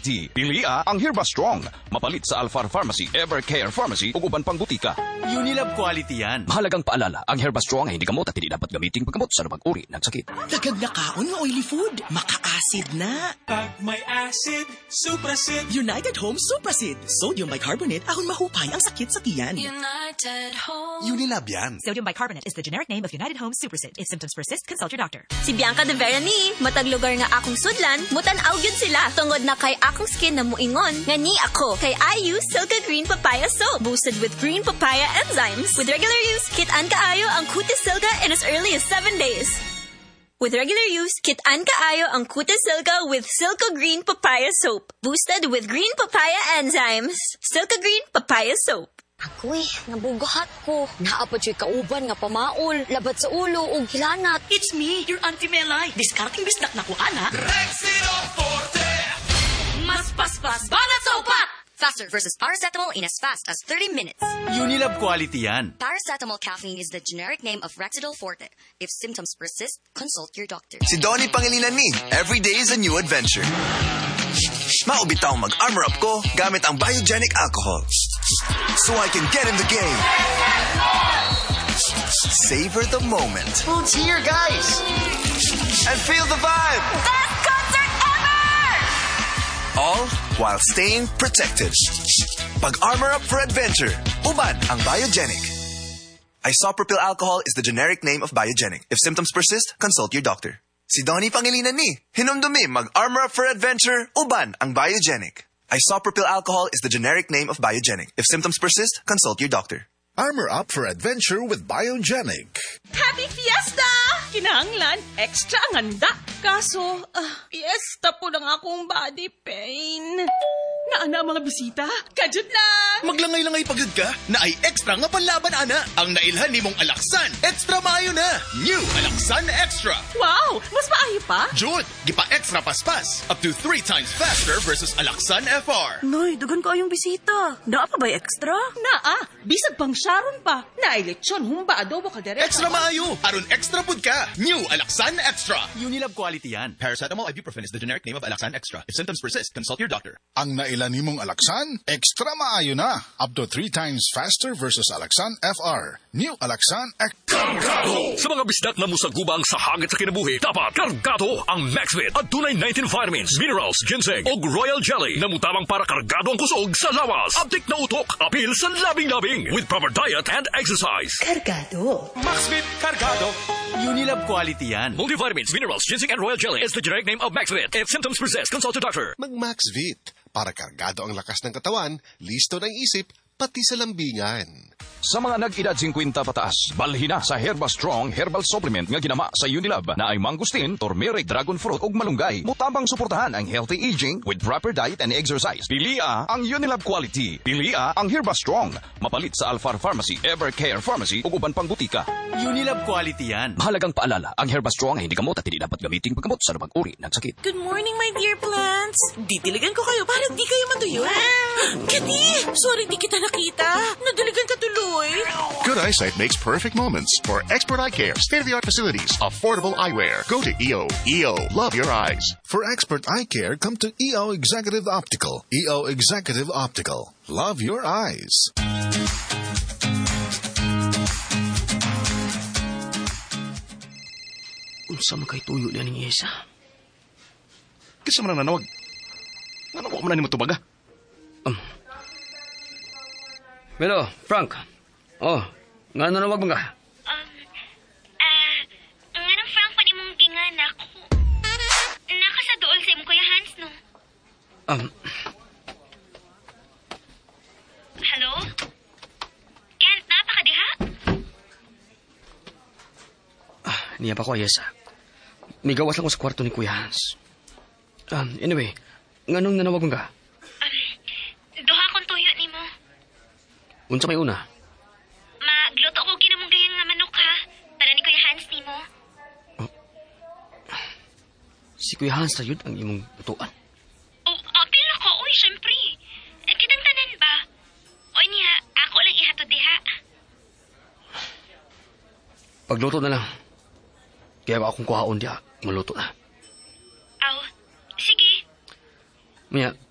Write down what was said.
quality. Pili ang Herba Strong. Mapalit sa Alfar Pharmacy, Evercare Pharmacy ug uban pang butika. Unilab quality yan. Mahalagang paalala, ang Herba Strong ay hindi gamot at hindi dapat gamiting paggamot sa lumang uri ng sakit. Dagag na kaon nga oily food. Maka-acid na. Pag may acid, Suprasid. United Home Suprasid. Sodium bicarbonate ahon mahupay ang sakit sa tiyan. United Home. Unilab yan. Sodium bicarbonate is the generic name of United Home Suprasid. If symptoms persist, consult your doctor. Si Bianca de Verani, matag lugar nga akong sudlan, mutan-aw yun sila. Tungod na kay akong skin na muingon, nga ni ako, kay I use Silka Green Papaya Soap, boosted with green papaya enzymes. With regular use, kit-an kaayo ang Cutis Silka in as early as 7 days. With regular use, kit-an kaayo ang Cutis Silka with Silka Green Papaya Soap, boosted with green papaya enzymes. Silka Green Papaya Soap. Ako'y, nabugahat ko. Naapad siya'y kauban nga pamaol, labat sa ulo o hilanat. It's me, your Auntie Melay. Discarding bisnak na ko, ana. Rexino Forte. Mas paspas, banat sa upat! Faster versus paracetamol in as fast as 30 minutes. Unilab quality yan. Paracetamol caffeine is the generic name of Rexidol Forte. If symptoms persist, consult your doctor. Si Donnie Pangilinan ni. Every day is a new adventure. Maubitaw mag-armor up ko gamit ang biogenic alcohol. So I can get in the game. Savor the moment. Food's here, guys! And feel the vibe. Best concert ever! All while staying protected. Pag-armor up for adventure. Uban ang biogenic. Isopropyl alcohol is the generic name of biogenic. If symptoms persist, consult your doctor. Si Donnie Pangilinan ni. Hinumdumi mag-armor up for adventure. Uban ang biogenic. Isopropyl alcohol is the generic name of biogenic. If symptoms persist, consult your doctor. Armor up for adventure with Biogenic. Happy Fiesta! Kinahanglan, extra ang handa. Kaso, fiesta po ng akong body pain. Naana mga bisita? Kajud lang! Maglangay-langay pagod ka na ay extra nga panlaban, ana. Ang nailhan ni mong Alaksan, extra maayo na. New Alaksan Extra. Wow! Mas maayo pa? Jud, gipa-extra paspas. Up to 3 times faster versus Alaksan FR. Noy, dugan ko yung bisita. Naa pa ba extra? Naa. Bisag pang Sharon pa. Nailetsyon, humba adobo kaldereta. Extra maayo. Aron extra pud ka. New Alaksan Extra. Unilab quality yan. Paracetamol ibuprofen is the generic name of Alaksan Extra. If symptoms persist, consult your doctor. Ang nailan nimong Alaksan, extra maayo na. Up to 3 times faster versus Alaksan FR. New Alaksan Kargado! Sa mga bisdak na musagubang sa hangit sa kinabuhi, dapat kargado ang MaxVit at tunay 19 vitamins, minerals, ginseng o royal jelly na mutabang para kargado ang kusog sa lawas. Abdik na utok, apil sa labing-labing with proper diet and exercise. Cargado. MaxVit Cargado. Unilab quality yan. Multivitamins, minerals, ginseng and royal jelly is the generic name of MaxVit. If symptoms persist, consult your doctor. Mag-MaxVit. Para kargado ang lakas ng katawan, listo ng isip, pati sa lambingan. Sa mga nag-edad 50 pataas, balhin na sa Herba Strong Herbal Supplement nga ginama sa Unilab na ay mangustin, turmeric, dragon fruit ug malunggay. Mutabang suportahan ang healthy aging with proper diet and exercise. Pilia ang Unilab quality. Pilia ang Herba Strong. Mapalit sa Alfar Pharmacy, Evercare Pharmacy ug uban pang butika. Unilab quality yan. Mahalagang paalala, ang Herba Strong ay hindi gamot at hindi dapat gamiting paggamot sa lumang uri ng sakit. Good morning, my dear plants. Didiligan ko kayo para di kayo matuyo. Kati! Sorry, di kita nakita. Nadiligan ka tuloy. Good eyesight makes perfect moments. For expert eye care, state-of-the-art facilities, affordable eyewear, go to EO. EO, love your eyes. For expert eye care, come to EO Executive Optical. EO Executive Optical, love your eyes. Unsa man kay tuyo niya ning isa? Kisa man nanawag. Nanawag man na ni mo tubaga. Pero, Frank. Oh, nga nanawag mo nga? Nga Frank, pa ni mong gingan ako. Nakasadool sa imo Kuya Hans, no? Hello? Kent, napakadiha? Niya pa ko, Yesa. May gawas lang ko sa kwarto ni Kuya Hans. Anyway, nganong nanawag mo nga? Duha kong tuyo ni mo. Unsa may una? Magluto ko ginamugayang nga manok, ha? Para ni Kuya Hans ni mo. Si Kuya Hans na yun ang imong butuan. Apil ako, uy, syempre. Kitang tanan ba? O niya, ako lang ihatod diha. Pagluto na lang. Kaya akong kuhaon diya, maluto na. Aw, sige. Maya,